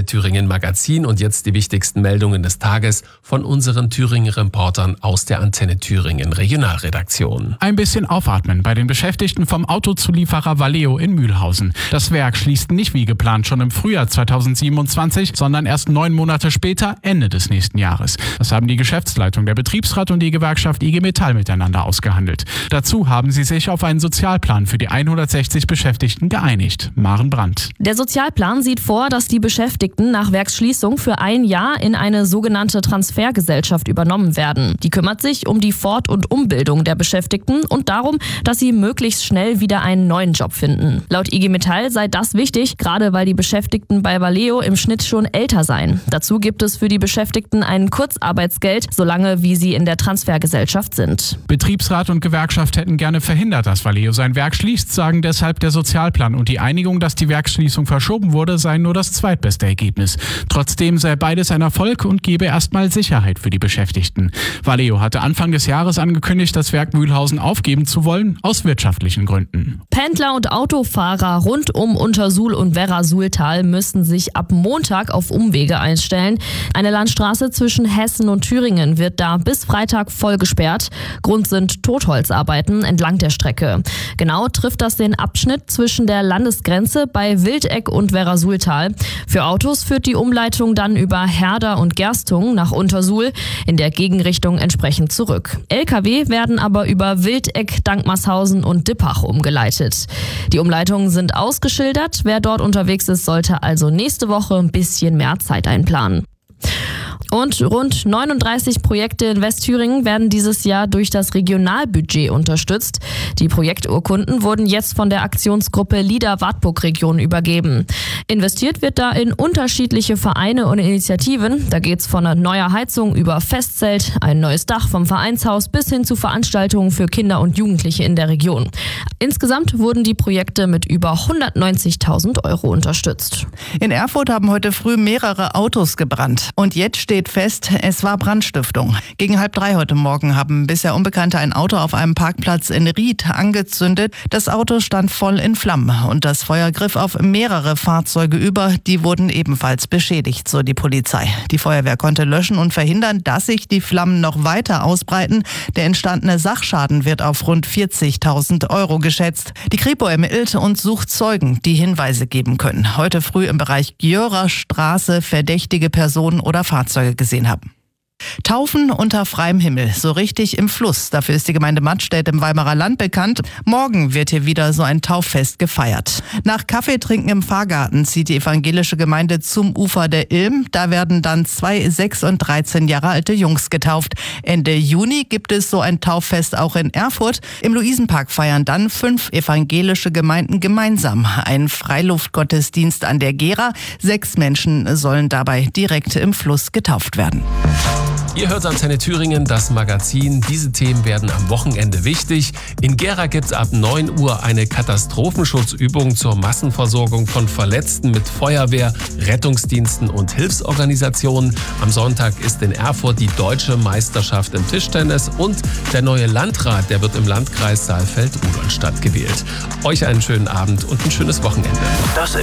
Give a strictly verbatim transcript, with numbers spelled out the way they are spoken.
Antenne Thüringen Magazin und jetzt die wichtigsten Meldungen des Tages von unseren Thüringer Reportern aus der Antenne Thüringen Regionalredaktion. Ein bisschen aufatmen bei den Beschäftigten vom Autozulieferer Valeo in Mühlhausen. Das Werk schließt nicht wie geplant schon im Frühjahr zweitausendsiebenundzwanzig, sondern erst neun Monate später, Ende des nächsten Jahres. Das haben die Geschäftsleitung, der Betriebsrat und die Gewerkschaft I G Metall miteinander ausgehandelt. Dazu haben sie sich auf einen Sozialplan für die hundertsechzig Beschäftigten geeinigt. Maren Brandt. Der Sozialplan sieht vor, dass die Beschäftigten nach Werksschließung für ein Jahr in eine sogenannte Transfergesellschaft übernommen werden. Die kümmert sich um die Fort- und Umbildung der Beschäftigten und darum, dass sie möglichst schnell wieder einen neuen Job finden. Laut I G Metall sei das wichtig, gerade weil die Beschäftigten bei Valeo im Schnitt schon älter seien. Dazu gibt es für die Beschäftigten ein Kurzarbeitsgeld, solange wie sie in der Transfergesellschaft sind. Betriebsrat und Gewerkschaft hätten gerne verhindert, dass Valeo sein Werk schließt, sagen deshalb der Sozialplan und die Einigung, dass die Werksschließung verschoben wurde, sei nur das zweitbeste Ergebnis. Trotzdem sei beides ein Erfolg und gebe erstmal Sicherheit für die Beschäftigten. Valeo hatte Anfang des Jahres angekündigt, das Werk Mühlhausen aufgeben zu wollen, aus wirtschaftlichen Gründen. Pendler und Autofahrer rund um Untersuhl und Werra-Suhltal müssen sich ab Montag auf Umwege einstellen. Eine Landstraße zwischen Hessen und Thüringen wird da bis Freitag voll gesperrt. Grund sind Totholzarbeiten entlang der Strecke. Genau trifft das den Abschnitt zwischen der Landesgrenze bei Wildeck und Werra-Suhltal. Für Autos führt die Umleitung dann über Herder und Gerstung nach Untersuhl, in der Gegenrichtung entsprechend zurück. L K W werden aber über Wildeck, Dankmarshausen und Dippach umgeleitet. Die Umleitungen sind ausgeschildert. Wer dort unterwegs ist, sollte also nächste Woche ein bisschen mehr Zeit einplanen. Und rund neununddreißig Projekte in Westthüringen werden dieses Jahr durch das Regionalbudget unterstützt. Die Projekturkunden wurden jetzt von der Aktionsgruppe LIDA-Wartburg-Region übergeben. Investiert wird da in unterschiedliche Vereine und Initiativen. Da geht's von einer neuer Heizung über Festzelt, ein neues Dach vom Vereinshaus bis hin zu Veranstaltungen für Kinder und Jugendliche in der Region. Insgesamt wurden die Projekte mit über hundertneunzigtausend Euro unterstützt. In Erfurt haben heute früh mehrere Autos gebrannt. Und jetzt steht fest, es war Brandstiftung. Gegen halb drei heute Morgen haben bisher Unbekannte ein Auto auf einem Parkplatz in Ried angezündet. Das Auto stand voll in Flammen und das Feuer griff auf mehrere Fahrzeuge über. Die wurden ebenfalls beschädigt, so die Polizei. Die Feuerwehr konnte löschen und verhindern, dass sich die Flammen noch weiter ausbreiten. Der entstandene Sachschaden wird auf rund vierzigtausend Euro geschätzt. Die Kripo ermittelt und sucht Zeugen, die Hinweise geben können. Heute früh im Bereich Gjörer Straße verdächtige Personen oder Fahrzeuge gesehen haben. Taufen unter freiem Himmel, so richtig im Fluss. Dafür ist die Gemeinde Mattstedt im Weimarer Land bekannt. Morgen wird hier wieder so ein Tauffest gefeiert. Nach Kaffeetrinken im Fahrgarten zieht die evangelische Gemeinde zum Ufer der Ilm. Da werden dann zwei sechs und dreizehn Jahre alte Jungs getauft. Ende Juni gibt es so ein Tauffest auch in Erfurt. Im Luisenpark feiern dann fünf evangelische Gemeinden gemeinsam einen Freiluftgottesdienst an der Gera. Sechs Menschen sollen dabei direkt im Fluss getauft werden. Ihr hört Antenne Thüringen, das Magazin. Diese Themen werden am Wochenende wichtig. In Gera gibt es ab neun Uhr eine Katastrophenschutzübung zur Massenversorgung von Verletzten mit Feuerwehr, Rettungsdiensten und Hilfsorganisationen. Am Sonntag ist in Erfurt die deutsche Meisterschaft im Tischtennis und der neue Landrat, der wird im Landkreis Saalfeld-Rudolstadt gewählt. Euch einen schönen Abend und ein schönes Wochenende. Das